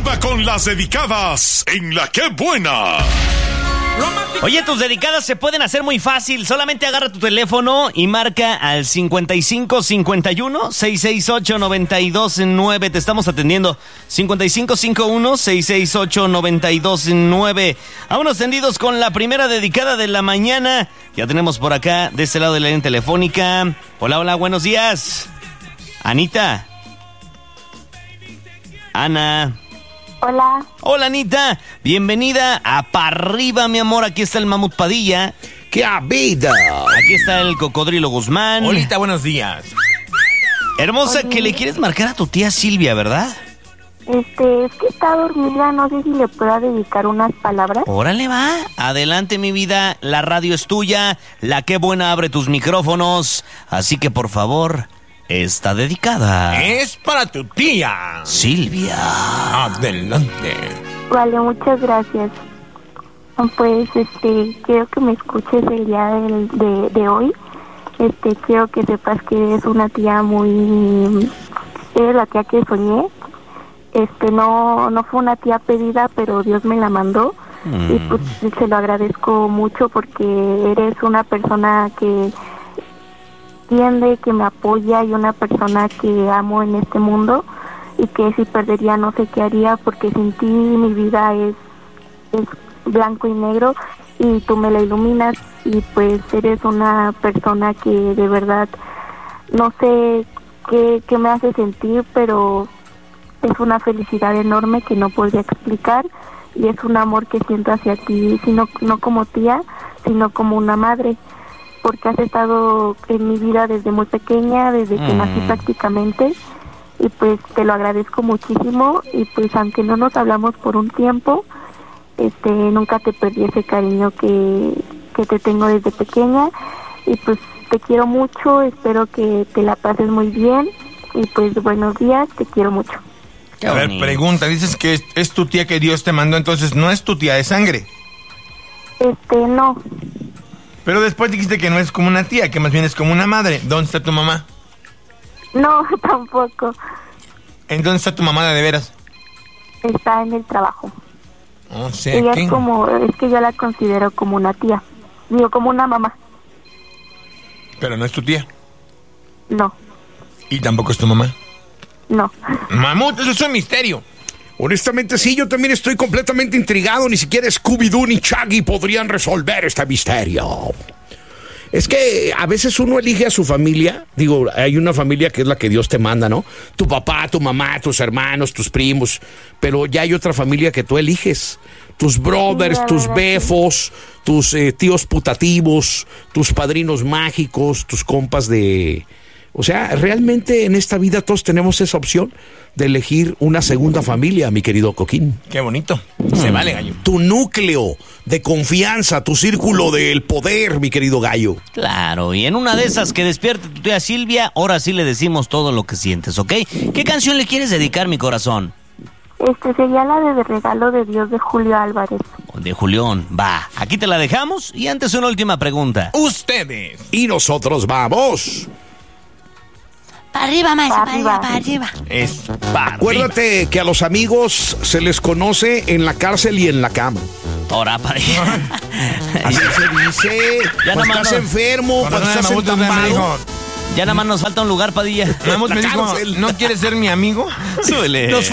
Arriba con las dedicadas en La Qué Buena. Oye, tus dedicadas se pueden hacer muy fácil. Solamente agarra tu teléfono y marca al 5551-668-929. Te estamos atendiendo. 5551-668-929. Vámonos tendidos con la primera dedicada de la mañana. Ya tenemos por acá, de este lado de la línea telefónica. Hola, hola, buenos días. Anita. Ana. Hola. Hola, Anita. Bienvenida a Parriba, mi amor. Aquí está el Mamut Padilla. ¡Qué vida! Aquí está el Cocodrilo Guzmán. Olita, buenos días. Hermosa, que le quieres marcar a tu tía Silvia, ¿verdad? Es que está dormida, no sé si le pueda dedicar unas palabras. Órale, va. Adelante, mi vida. La radio es tuya. La Qué Buena abre tus micrófonos. Así que, por favor, está dedicada. Es para tu tía Silvia. Adelante. Vale, muchas gracias. Pues, quiero que me escuches el día de hoy. Quiero que sepas que eres una tía muy... Eres la tía que soñé. No fue una tía pedida, pero Dios me la mandó. Y pues se lo agradezco mucho porque eres una persona que entiende, que me apoya y una persona que amo en este mundo y que si perdería no sé qué haría porque sin ti mi vida es blanco y negro y tú me la iluminas y pues eres una persona que de verdad no sé qué me hace sentir, pero es una felicidad enorme que no podría explicar y es un amor que siento hacia ti, no como tía, sino como una madre, porque has estado en mi vida desde muy pequeña, desde que nací prácticamente, y pues te lo agradezco muchísimo, y pues aunque no nos hablamos por un tiempo, nunca te perdí ese cariño que te tengo desde pequeña, y pues te quiero mucho, espero que te la pases muy bien, y pues buenos días, te quiero mucho. A ver, pregunta, dices que es tu tía que Dios te mandó, entonces no es tu tía de sangre. No. Pero después dijiste que no es como una tía, que más bien es como una madre. ¿Dónde está tu mamá? No, tampoco. ¿En dónde está tu mamá de veras? Está en el trabajo. O sea, Ella ¿qué? es que yo la considero como una tía. Digo, como una mamá. Pero no es tu tía. No. ¿Y tampoco es tu mamá? No. Mamut, eso es un misterio. Honestamente, sí, yo también estoy completamente intrigado. Ni siquiera Scooby-Doo ni Shaggy podrían resolver este misterio. Es que a veces uno elige a su familia. Digo, hay una familia que es la que Dios te manda, ¿no? Tu papá, tu mamá, tus hermanos, tus primos. Pero ya hay otra familia que tú eliges. Tus brothers, Sí, tus verdad, befos, tus tíos putativos, tus padrinos mágicos, tus compas de... O sea, realmente en esta vida todos tenemos esa opción de elegir una segunda familia, mi querido Coquín. Qué bonito. Se vale, gallo. Tu núcleo de confianza, tu círculo del poder, mi querido gallo. Claro, y en una de esas que despierte tu tía Silvia, ahora sí le decimos todo lo que sientes, ¿ok? ¿Qué canción le quieres dedicar, mi corazón? Sería la de Regalo de Dios de Julio Álvarez. De Julián, va. Aquí te la dejamos y antes una última pregunta. Ustedes. Y nosotros vamos. Para arriba, maestro, Pa' arriba. para arriba. Es para Acuérdate que a los amigos se les conoce en la cárcel y en la cama. Ahora para Así se dice. Ya Cuando nomás estás no. enfermo, cuando estás Mamut me entampado. dijo, Ya nada más nos falta un lugar, Padilla. Mamut La me dijo, cárcel. ¿no quieres ser mi amigo? Súbele.